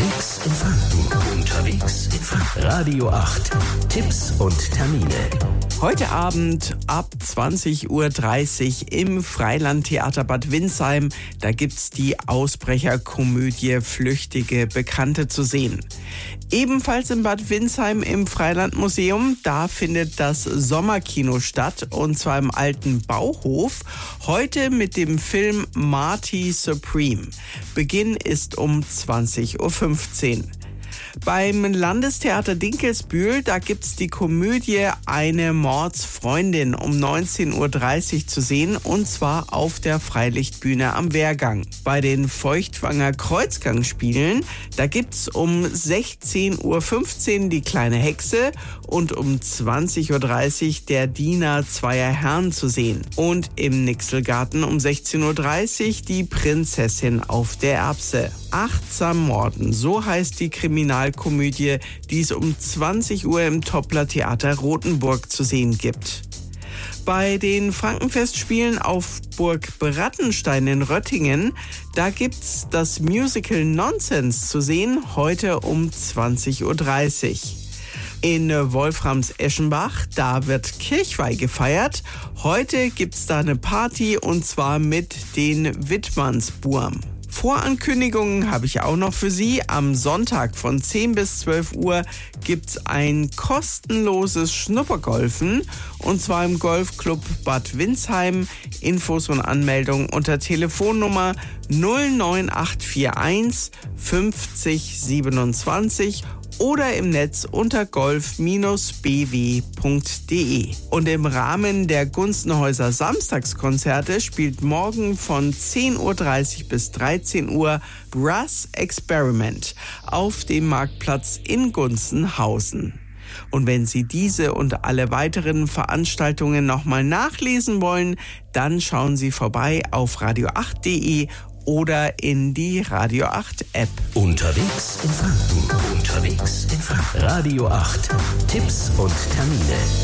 Unterwegs in Franken. Unterwegs in Franken. Radio 8. Tipps und Termine. Heute Abend ab 20:30 Uhr im Freilandtheater Bad Windsheim. Da gibt's die Ausbrecherkomödie Flüchtige Bekannte zu sehen. Ebenfalls in Bad Windsheim im Freilandmuseum, da findet das Sommerkino statt, und zwar im alten Bauhof. Heute mit dem Film Marty Supreme. Beginn ist um 20:15 Uhr. Beim Landestheater Dinkelsbühl, da gibt's die Komödie Eine Mordsfreundin um 19:30 Uhr zu sehen, und zwar auf der Freilichtbühne am Wehrgang. Bei den Feuchtwanger Kreuzgangspielen, da gibt's um 16:15 Uhr die kleine Hexe und um 20:30 Uhr der Diener zweier Herren zu sehen. Und im Nixelgarten um 16:30 Uhr die Prinzessin auf der Erbse. Achtsam Morden, so heißt die Kriminalkomödie, die es um 20 Uhr im Toppler Theater Rothenburg zu sehen gibt. Bei den Frankenfestspielen auf Burg Brattenstein in Röttingen, da gibt's das Musical Nonsense zu sehen, heute um 20:30 Uhr. In Wolframs-Eschenbach, da wird Kirchweih gefeiert. Heute gibt's da eine Party, und zwar mit den Wittmannsburm. Vorankündigungen habe ich auch noch für Sie. Am Sonntag von 10 bis 12 Uhr gibt's ein kostenloses Schnuppergolfen, und zwar im Golfclub Bad Windsheim. Infos und Anmeldungen unter Telefonnummer 09841 50 27 oder im Netz unter golf-bw.de. Und im Rahmen der Gunstenhäuser Samstagskonzerte spielt morgen von 10:30 Uhr bis 13 Uhr Brass Experiment auf dem Marktplatz in Gunstenhausen. Und wenn Sie diese und alle weiteren Veranstaltungen nochmal nachlesen wollen, dann schauen Sie vorbei auf radio8.de oder in die Radio 8 App. Unterwegs in Franken. Unterwegs in Franken. Radio 8. Tipps und Termine.